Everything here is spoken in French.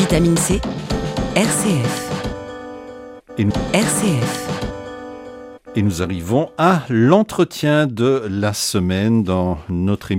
Vitamine C, RCF. Et nous arrivons à l'entretien de la semaine dans notre émission